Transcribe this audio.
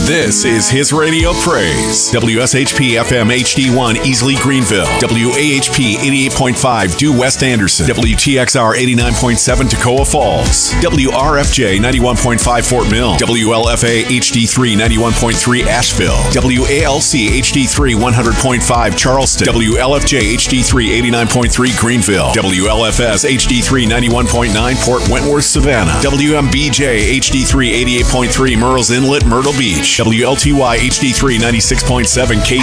This is His Radio Praise. WSHP FM HD1 Easley Greenville. WAHP 88.5 Due West Anderson. WTXR 89.7 Toccoa Falls. WRFJ 91.5 Fort Mill. WLFA HD3 91.3 Asheville. WALC HD3 100.5 Charleston. WLFJ HD3 89.3 Greenville. WLFS HD3 91.9 Port Wentworth Savannah. WMBJ HD3 88.3 Murrells Inlet Myrtle Beach. WLTY HD3 96.7 Case